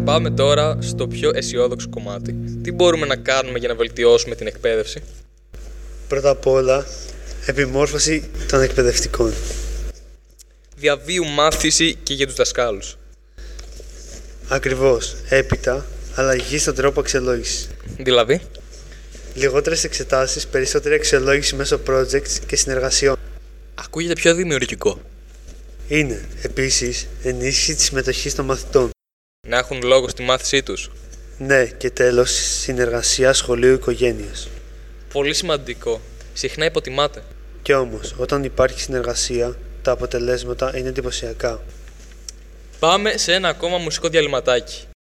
Πάμε τώρα στο πιο αισιόδοξο κομμάτι. Τι μπορούμε να κάνουμε για να βελτιώσουμε την εκπαίδευση? Πρώτα απ' όλα, επιμόρφωση των εκπαιδευτικών. Διαβίου μάθηση και για τους δασκάλους. Ακριβώς. Έπειτα, αλλαγή στον τρόπο αξιολόγησης. Δηλαδή, Λιγότερες εξετάσεις, περισσότερη αξιολόγηση μέσω projects και συνεργασιών. ακούγεται πιο δημιουργικό. Είναι, επίσης, ενίσχυση της συμμετοχής των μαθητών. Να έχουν λόγο στη μάθησή τους. Ναι, και τέλος, συνεργασία σχολείου-οικογένειας. Πολύ σημαντικό. Συχνά υποτιμάται. Κι όμως, όταν υπάρχει συνεργασία, τα αποτελέσματα είναι εντυπωσιακά. Πάμε σε ένα ακόμα μουσικό διαλυματάκι.